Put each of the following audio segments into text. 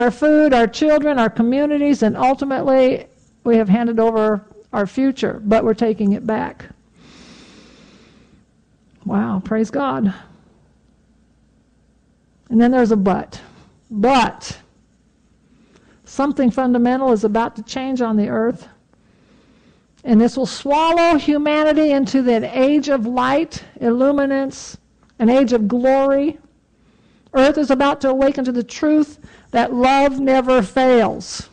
our food, our children, our communities, and ultimately we have handed over our future, but we're taking it back. Wow, praise God. And then there's a but. But something fundamental is about to change on the earth, and this will swallow humanity into that age of light, illuminance, an age of glory. Earth is about to awaken to the truth that love never fails,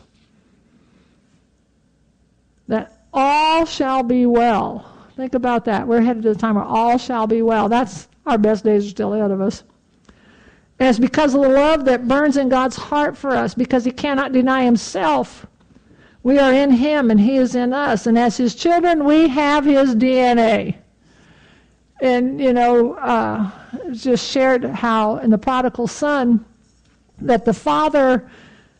that all shall be well. Think about that. We're headed to the time where all shall be well. That's our best days are still ahead of us. And it's because of the love that burns in God's heart for us, because he cannot deny himself. We are in him and he is in us. And as his children, we have his DNA. And, just shared how in the prodigal son that the father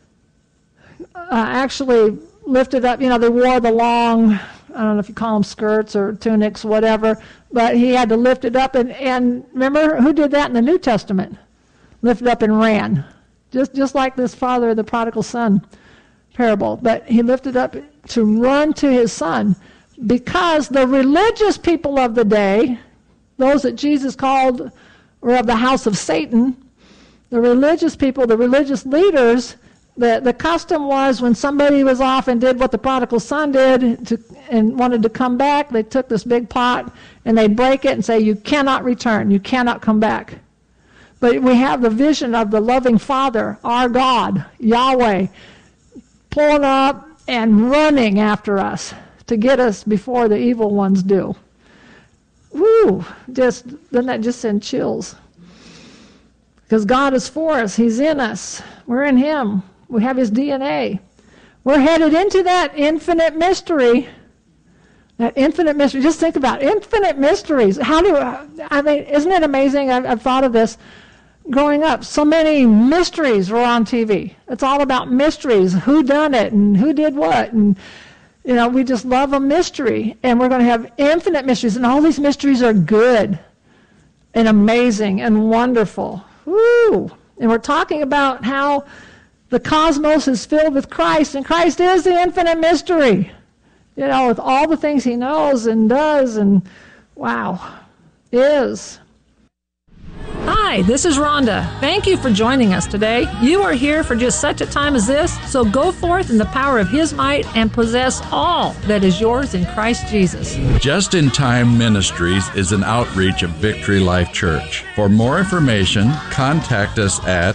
actually lifted up, they wore the long, I don't know if you call them skirts or tunics, whatever, but he had to lift it up. And remember, who did that in the New Testament? Lifted up and ran. Just like this father of the prodigal son parable. But he lifted up to run to his son, because the religious people of the day, those that Jesus called were of the house of Satan, the religious people, the religious leaders, the custom was when somebody was off and did what the prodigal son did and wanted to come back, they took this big pot and they'd break it and say, you cannot return, you cannot come back. But we have the vision of the loving Father, our God, Yahweh, pulling up and running after us to get us before the evil ones do. Woo! Doesn't that just send chills? Because God is for us. He's in us. We're in him. We have his DNA. We're headed into that infinite mystery. That infinite mystery. Just think about it. Infinite mysteries. Isn't it amazing? I've thought of this. Growing up, so many mysteries were on TV. It's all about mysteries. Who done it and who did what. And we just love a mystery, and we're going to have infinite mysteries, and all these mysteries are good and amazing and wonderful. Woo! And we're talking about how the cosmos is filled with Christ, and Christ is the infinite mystery, with all the things he knows and does, and wow, is. Hi, this is Rhonda. Thank you for joining us today. You are here for just such a time as this, so go forth in the power of his might and possess all that is yours in Christ Jesus. Just in Time Ministries is an outreach of Victory Life Church. For more information, contact us at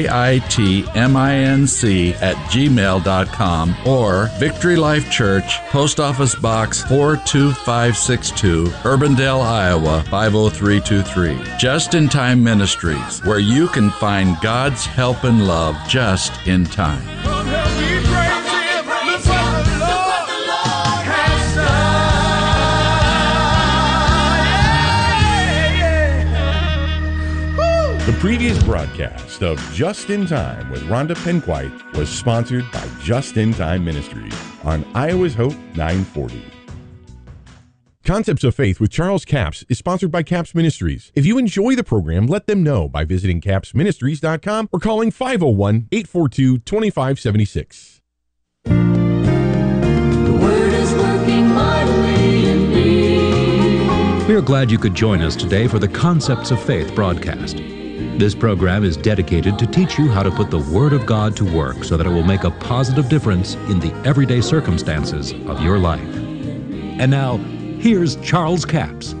jitminc@gmail.com or Victory Life Church, Post Office Box 42562, Urbandale, Iowa 50323. Just in Time Ministries, where you can find God's help and love just in time. The previous broadcast of Just in Time with Rhonda Penquite was sponsored by Just in Time Ministries on Iowa's Hope 940. Concepts of Faith with Charles Capps is sponsored by Capps Ministries. If you enjoy the program, let them know by visiting capsministries.com or calling 501-842-2576. The Word is working mightily in me. We are glad you could join us today for the Concepts of Faith broadcast. This program is dedicated to teach you how to put the Word of God to work so that it will make a positive difference in the everyday circumstances of your life. And now, here's Charles Capps.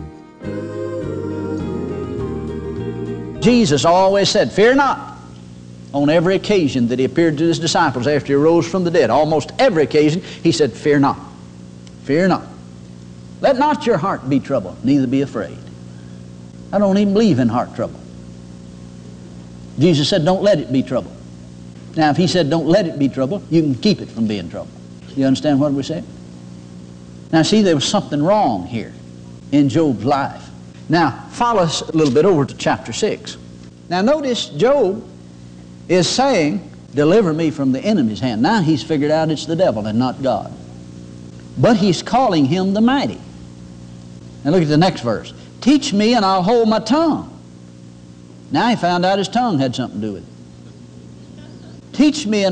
Jesus always said, fear not, on every occasion that he appeared to his disciples after he rose from the dead. Almost every occasion, he said, fear not, fear not. Let not your heart be troubled, neither be afraid. I don't even believe in heart trouble. Jesus said, don't let it be troubled. Now, if he said, don't let it be troubled, you can keep it from being troubled. You understand what we're saying? Now, see, there was something wrong here in Job's life. Now, follow us a little bit over to chapter 6. Now, notice Job is saying, deliver me from the enemy's hand. Now he's figured out it's the devil and not God. But he's calling him the mighty. Now, look at the next verse. Teach me and I'll hold my tongue. Now he found out his tongue had something to do with it. Teach me, and